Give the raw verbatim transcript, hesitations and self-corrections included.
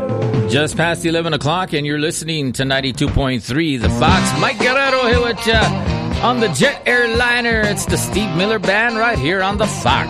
Just past eleven o'clock, and you're listening to ninety-two point three The Fox. Mike Guerrero here with you on the jet airliner. It's the Steve Miller Band right here on The Fox.